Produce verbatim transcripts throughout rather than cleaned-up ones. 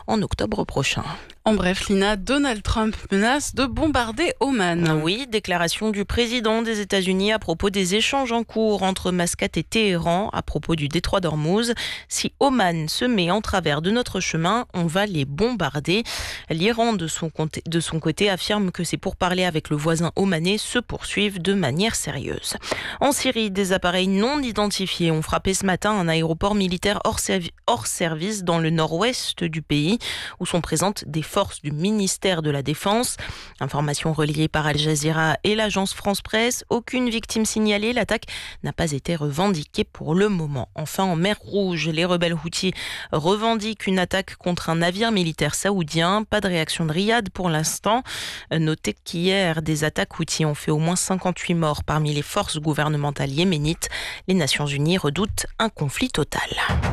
en octobre prochain. En bref, Lina, Donald Trump menace de bombarder Oman. Oui, déclaration du président des États-Unis à propos des échanges en cours entre Mascate et Téhéran à propos du détroit d'Ormuz. Si Oman se met en travers de notre chemin, on va les bombarder. L'Iran, de son côté, de son côté affirme que ses pourparlers avec le voisin omanais se poursuivent de manière sérieuse. En Syrie, des appareils non identifiés ont frappé ce matin un aéroport militaire hors, servi- hors service dans le nord-ouest du pays, où sont présentes des forces du ministère de la Défense. Information reliée par Al Jazeera et l'agence France Presse. Aucune victime signalée. L'attaque n'a pas été revendiquée pour le moment. Enfin, en mer Rouge, les rebelles Houthis revendiquent une attaque contre un navire militaire saoudien. Pas de réaction de Riyad pour l'instant. Notez qu'hier, des attaques Houthis ont fait au moins cinquante-huit morts parmi les forces gouvernementales yéménites. Les Nations Unies redoutent un conflit total.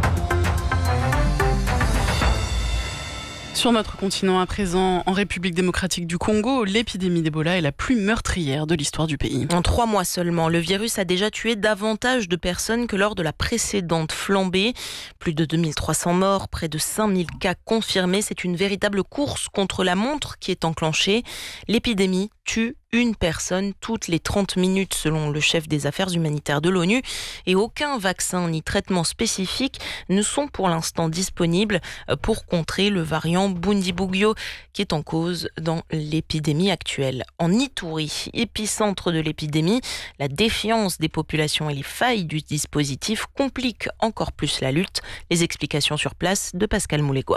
Sur notre continent à présent, en République démocratique du Congo, l'épidémie d'Ebola est la plus meurtrière de l'histoire du pays. En trois mois seulement, le virus a déjà tué davantage de personnes que lors de la précédente flambée. Plus de deux mille trois cents morts, près de cinq mille cas confirmés. C'est une véritable course contre la montre qui est enclenchée. L'épidémie tue une personne toutes les trente minutes selon le chef des affaires humanitaires de l'ONU et aucun vaccin ni traitement spécifique ne sont pour l'instant disponibles pour contrer le variant Bundibugyo qui est en cause dans l'épidémie actuelle. En Ituri, épicentre de l'épidémie, la défiance des populations et les failles du dispositif compliquent encore plus la lutte. Les explications sur place de Pascal Moulégois.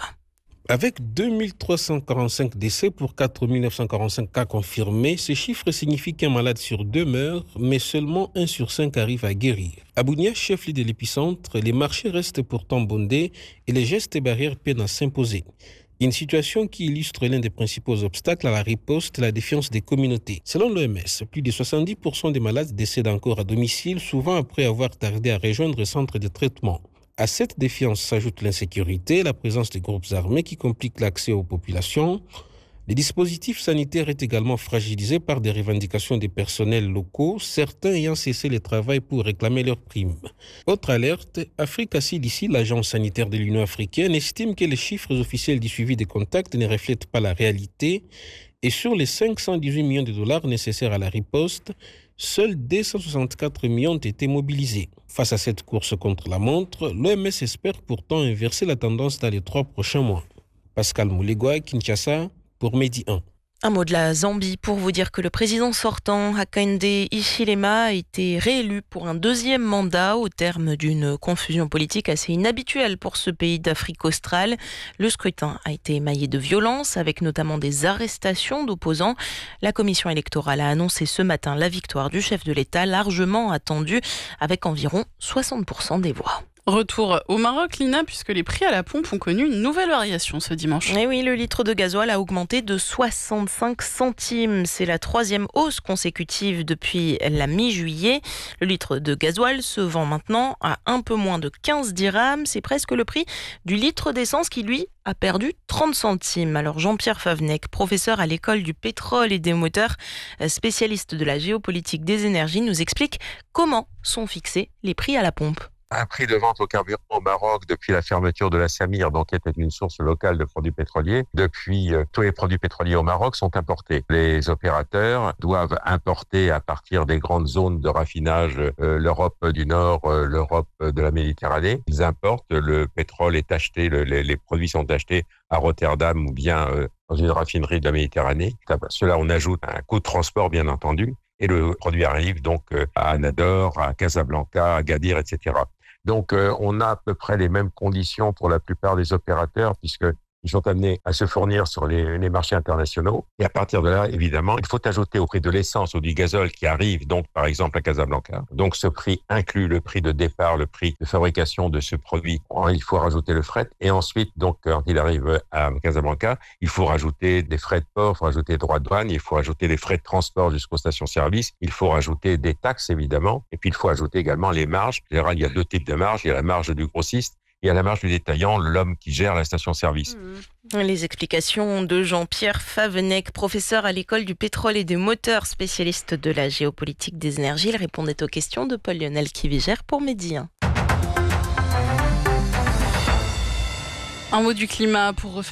Avec deux mille trois cent quarante-cinq décès pour quatre mille neuf cent quarante-cinq cas confirmés, ce chiffre signifie qu'un malade sur deux meurt, mais seulement un sur cinq arrive à guérir. À Bunia, chef-lieu de l'épicentre, les marchés restent pourtant bondés et les gestes et barrières peinent à s'imposer. Une situation qui illustre l'un des principaux obstacles à la riposte, la défiance des communautés. Selon l'O M S, plus de soixante-dix pour cent des malades décèdent encore à domicile, souvent après avoir tardé à rejoindre le centre de traitement. À cette défiance s'ajoute l'insécurité, la présence des groupes armés qui compliquent l'accès aux populations. Le dispositif sanitaire est également fragilisé par des revendications des personnels locaux, certains ayant cessé le travail pour réclamer leurs primes. Autre alerte, Africa C D C, l'agence sanitaire de l'Union africaine, estime que les chiffres officiels du suivi des contacts ne reflètent pas la réalité et sur les cinq cent dix-huit millions de dollars nécessaires à la riposte, seuls deux cent soixante-quatre millions ont été mobilisés. Face à cette course contre la montre, l'O M S espère pourtant inverser la tendance dans les trois prochains mois. Pascal Moulégois, Kinshasa, pour Medi un. Un mot de la Zambie pour vous dire que le président sortant, Hakainde Hichilema, a été réélu pour un deuxième mandat au terme d'une confusion politique assez inhabituelle pour ce pays d'Afrique australe. Le scrutin a été émaillé de violence, avec notamment des arrestations d'opposants. La commission électorale a annoncé ce matin la victoire du chef de l'État, largement attendue, avec environ soixante pour cent des voix. Retour au Maroc, Lina, puisque les prix à la pompe ont connu une nouvelle variation ce dimanche. Et oui, le litre de gasoil a augmenté de soixante-cinq centimes. C'est la troisième hausse consécutive depuis la mi-juillet. Le litre de gasoil se vend maintenant à un peu moins de quinze dirhams. C'est presque le prix du litre d'essence qui, lui, a perdu trente centimes. Alors Jean-Pierre Favnec, professeur à l'école du pétrole et des moteurs, spécialiste de la géopolitique des énergies, nous explique comment sont fixés les prix à la pompe. Un prix de vente au carburant au Maroc depuis la fermeture de la Samir, donc qui était une source locale de produits pétroliers. Depuis, euh, tous les produits pétroliers au Maroc sont importés. Les opérateurs doivent importer à partir des grandes zones de raffinage, euh, l'Europe du Nord, euh, l'Europe de la Méditerranée. Ils importent, le pétrole est acheté, le, les, les produits sont achetés à Rotterdam ou bien euh, dans une raffinerie de la Méditerranée. À cela, on ajoute un coût de transport, bien entendu. Et le produit arrive donc à Anador, à Casablanca, à Gadir, et cetera. Donc, euh, on a à peu près les mêmes conditions pour la plupart des opérateurs puisque ils sont amenés à se fournir sur les, les marchés internationaux. Et à partir de là, évidemment, il faut ajouter au prix de l'essence ou du gazole qui arrive, donc par exemple à Casablanca. Donc ce prix inclut le prix de départ, le prix de fabrication de ce produit. Il faut rajouter le fret. Et ensuite, donc quand il arrive à Casablanca, il faut rajouter des frais de port, il faut rajouter des droits de douane, il faut rajouter des frais de transport jusqu'aux stations-service, il faut rajouter des taxes évidemment, et puis il faut ajouter également les marges. En général, il y a deux types de marges. Il y a la marge du grossiste et à la marge du détaillant, l'homme qui gère la station-service. Les explications de Jean-Pierre Favnec, professeur à l'école du pétrole et des moteurs, spécialiste de la géopolitique des énergies. Il répondait aux questions de Paul-Lionel Kivigère pour Medi un. Un mot du climat pour refaire